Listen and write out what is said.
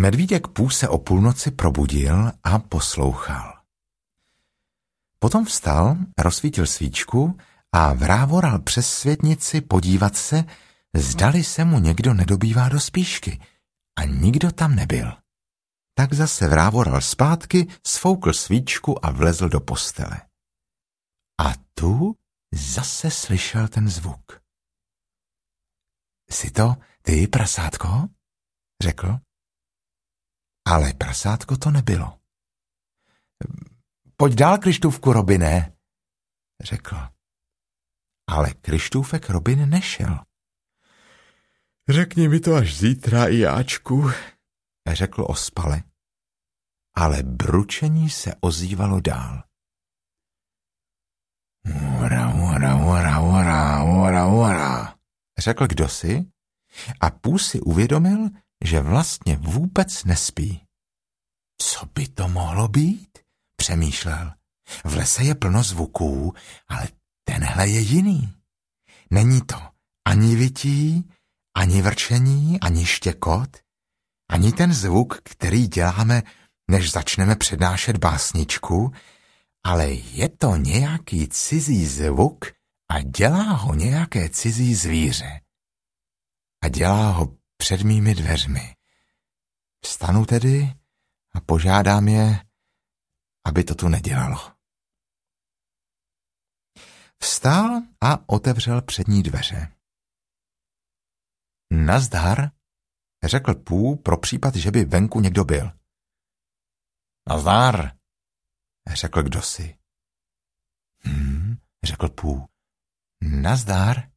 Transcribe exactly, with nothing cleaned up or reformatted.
Medvídek Pů se o půlnoci probudil a poslouchal. Potom vstal, rozsvítil svíčku a vrávoral přes světnici podívat se, zdali se mu někdo nedobývá do spíšky, a nikdo tam nebyl. Tak zase vrávoral zpátky, sfoukl svíčku a vlezl do postele. A tu zase slyšel ten zvuk. Jsi to ty, prasátko? Řekl. Ale prasátko to nebylo. Pojď dál, Krištůvku, Robine, řekl. Ale Krištůfek Robin nešel. Řekni mi to až zítra, Jáčku, řekl ospale. Ale bručení se ozývalo dál. Ora, ora, ora, ora, ora, ora, řekl kdosi a Pů si uvědomil, že vlastně vůbec nespí. Co by to mohlo být? Přemýšlel. V lese je plno zvuků, ale tenhle je jiný. Není to ani vytí, ani vrčení, ani štěkot, ani ten zvuk, který děláme, než začneme přednášet básničku, ale je to nějaký cizí zvuk a dělá ho nějaké cizí zvíře. A dělá ho před mými dveřmi. Vstanu tedy a požádám je, aby to tu nedělalo. Vstál a otevřel přední dveře. Nazdar, řekl Pů pro případ, že by venku někdo byl. Nazdar, řekl kdosi. Hm, řekl Pů. Nazdar,